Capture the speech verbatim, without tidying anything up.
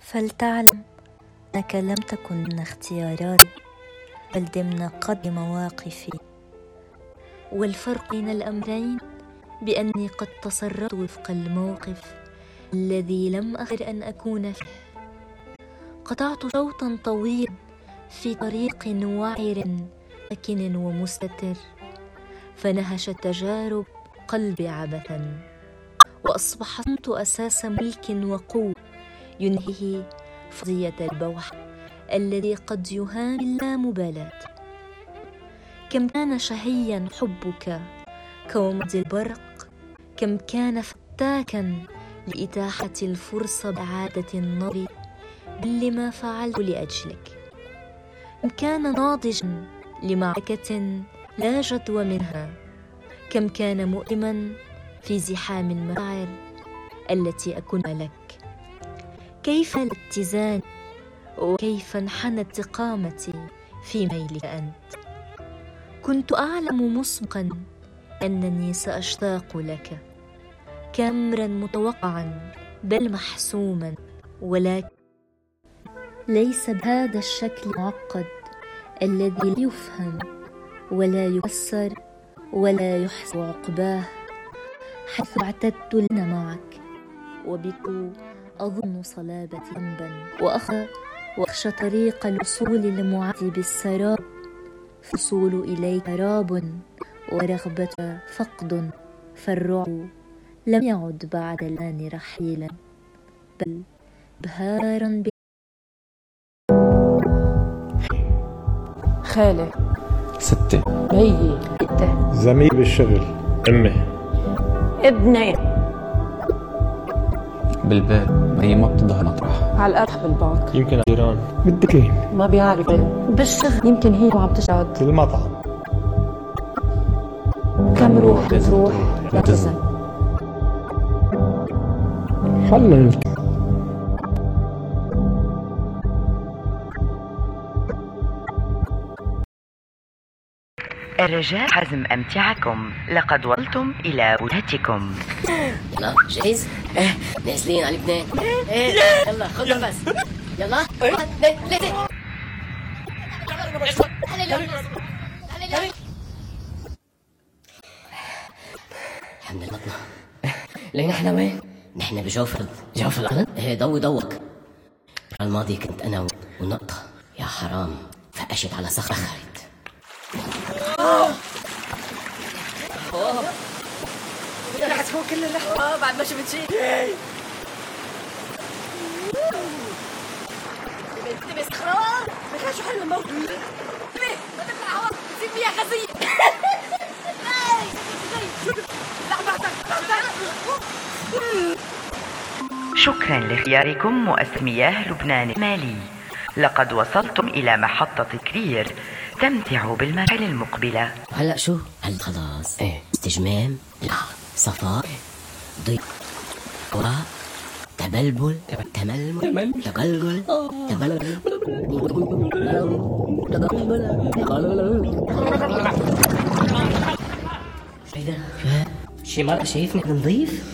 فلتعلم أنك لم تكن ضمن اختياراتي بل ضمن قدر مواقفي، والفرق بين الأمرين بأني قد تصرفت وفق الموقف الذي لم أختر أن أكون فيه. قطعت شوطا طويلا في طريق وعر ساكن ومستتر، فنهشت تجارب قلبي عبثا، وأصبح صمت أساس ملك وقوة ينهيه فضية البوح الذي قد يهان بلا مبالاة. كم كان شهيا حبك كومض البرق، كم كان فتاكا لإتاحة الفرصة بإعادة النظر لما فعلت لأجلك، كم كان ناضجا لمعركة لا جدوى منها، كم كان مؤلما في زحام المشاعر التي أكون لك. كيف الاتزان وكيف انحنت استقامتي في ميلك أنت. كنت أعلم مسبقا أنني سأشتاق لك، كأمرا متوقعا بل محسوما، ولكن ليس بهذا الشكل المعقد الذي لا يفهم ولا يفسر ولا يحسب عقباه، حيث اعتدت لنا معك وبت أظن صلابة ذنبا وأخشى وأخشى طريق الوصول لمعدي بالسراب، فالوصول إليك راب ورغبة فقد، فالرعب لم يعد بعد الآن رحيلا بل بهارا ب... خالة، ستة، بيي، ستة، زميل بالشغل، أمي، ابني بالبيت، ما هي ما بتظهر مطرح، على الأرض بالباك، يمكن جيران، بدك ايه؟ ما بيعرف بالشغل، يمكن هي وعم تشتغل في المطعم. كم روح بتروح لا تزن. خلنا نفكر. الرجاء حزم أمتعكم، لقد وصلتم إلى وجهتكم. يلا جاهز؟ ايه نازلين على لبنان. ايه يلا خذ نفس. يلا الحمد لله. ليه نحن وين؟ نحن بجوف جوف الأرض. ايه ضوي ضوك. الماضي كنت أنا ونقطة يا حرام فقشت على صخرة خريط. اوه رح تكون كل اللحظة بعد ما شفت شيء. تبي صخرة؟ ما شو حل الموت؟ ليه؟ ما تطلع هوا تصير فيها خزية. شكرا لاختياركم مؤسسة مياه لبنان المالي. لقد وصلتم إلى محطة كرير، استمتعوا بالمراحل المقبلة. هلا شو؟ هل خلاص؟ ايه استجمام؟ لا صفاء ضيق وراء تبلبل تململ تقلقل تبلبل ايه ده؟ شي مرة شايفني نظيف؟